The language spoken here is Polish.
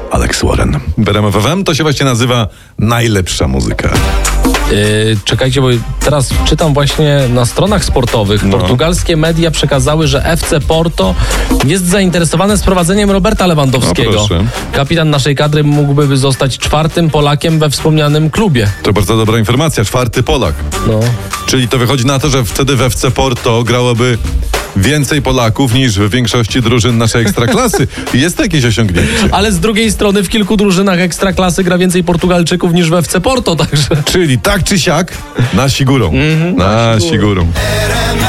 Alex Warren. W RMF FM to się właśnie nazywa najlepsza muzyka. Czekajcie, bo teraz czytam właśnie na stronach sportowych. Portugalskie media przekazały, że FC Porto jest zainteresowane sprowadzeniem Roberta Lewandowskiego. Proszę. Kapitan naszej kadry mógłby zostać 4. Polakiem we wspomnianym klubie. To bardzo dobra informacja. 4. Polak. No. Czyli to wychodzi na to, że wtedy w FC Porto grałoby więcej Polaków niż w większości drużyn naszej ekstraklasy. Jest to jakieś osiągnięcie. Ale z drugiej strony w kilku drużynach ekstraklasy gra więcej Portugalczyków niż w FC Porto, także... Czyli tak czy siak, nasi górą. Nasi górą.